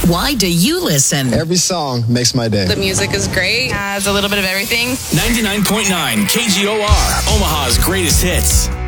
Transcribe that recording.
Why do you listen? Every song makes my day. The music is great. Has a little bit of everything. 99.9 KGOR, Omaha's greatest hits.